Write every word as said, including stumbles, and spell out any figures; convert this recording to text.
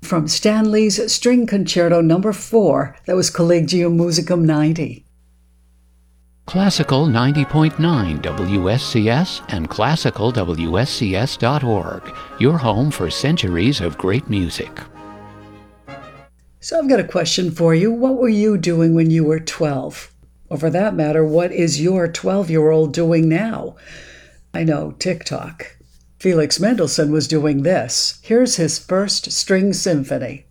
from Stanley's String Concerto Number four. That was Collegium Musicum ninety. Classical ninety point nine W S C S and classical W S C S dot org, your home for centuries of great music. So I've got a question for you. What were you doing when you were twelve? Or for that matter, what is your twelve-year-old doing now? I know, TikTok. Felix Mendelssohn was doing this. Here's his first string symphony.